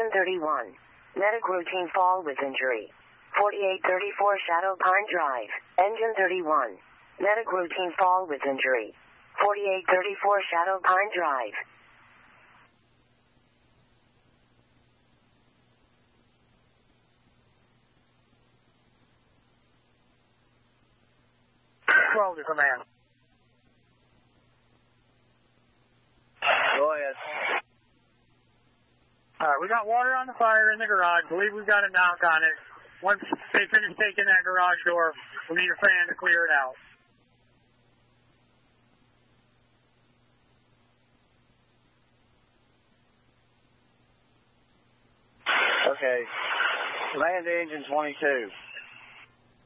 Engine 31. Medic routine fall with injury. 4834 Shadow Pine Drive. Engine 31. Medic routine fall with injury. 4834 Shadow Pine Drive. Control to command. Go ahead. Alright, we got water on the fire in the garage. Believe we've got a knock on it. Once they finish taking that garage door, we'll need a fan to clear it out. Okay. Land to engine 22.